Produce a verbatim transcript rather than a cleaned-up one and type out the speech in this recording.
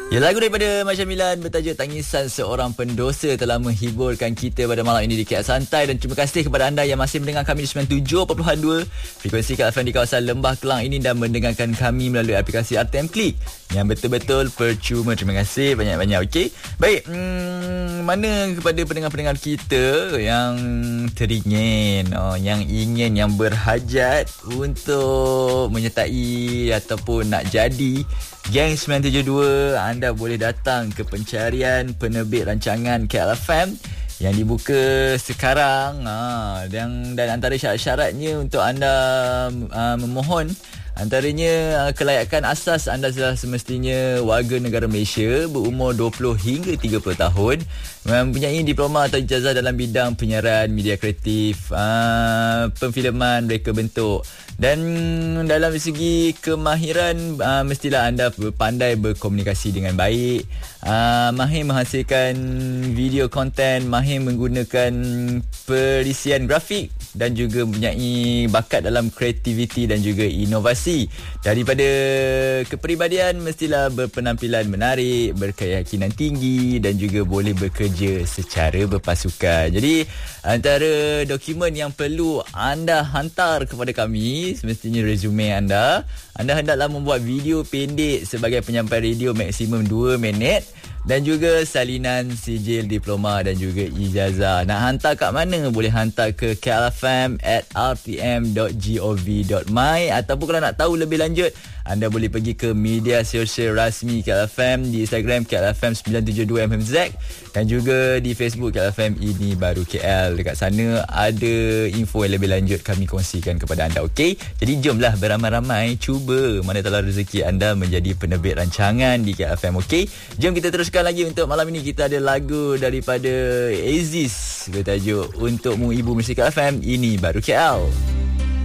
Ya, lagu daripada Masya Milan bertajuk Tangisan Seorang Pendosa telah menghiburkan kita pada malam ini di K L Santai. Dan terima kasih kepada anda yang masih mendengar kami di sembilan puluh tujuh perpuluhan dua frekuensi K L F M di kawasan Lembah Kelang ini dan mendengarkan kami melalui aplikasi R T M Klik yang betul-betul percuma. Terima kasih banyak-banyak. Okey, baik, hmm, mana kepada pendengar-pendengar kita yang teringin, oh, yang ingin, yang berhajat untuk menyertai ataupun nak jadi Geng sembilan tujuh dua, anda boleh datang ke pencarian penerbit rancangan K L F M yang dibuka sekarang, ha, dan, dan antara syarat-syaratnya untuk anda uh, memohon, antaranya uh, kelayakan asas anda sudah semestinya warga negara Malaysia berumur dua puluh hingga tiga puluh tahun, mempunyai diploma atau ijazah dalam bidang penyiaran, media kreatif, uh, perfilman, reka bentuk. Dan dalam segi kemahiran, uh, mestilah anda pandai berkomunikasi dengan baik, uh, mahir menghasilkan video konten, mahir menggunakan perisian grafik dan juga mempunyai bakat dalam kreativiti dan juga inovasi. Daripada kepribadian, mestilah berpenampilan menarik, berkeyakinan tinggi dan juga boleh bekerja secara berpasukan. Jadi antara dokumen yang perlu anda hantar kepada kami semestinya resume anda. Anda hendaklah membuat video pendek sebagai penyampai radio maksimum dua minit dan juga salinan sijil diploma dan juga ijazah. Nak hantar kat mana? Boleh hantar ke k l f m at r t m dot gov dot my ataupun kalau nak tahu lebih lanjut, anda boleh pergi ke media sosial rasmi K L F M di Instagram K L F M sembilan tujuh dua M M Z dan juga di Facebook K L F M Ini Baru K L. Dekat sana ada info yang lebih lanjut kami kongsikan kepada anda. Okey, jadi jomlah beramai-ramai cuba mana taala rezeki anda menjadi penerbit rancangan di K L F M. Okey, jom kita teruskan lagi. Untuk malam ini kita ada lagu daripada Aziz bertajuk Untukmu Ibu Mesti K L F M Ini Baru K L.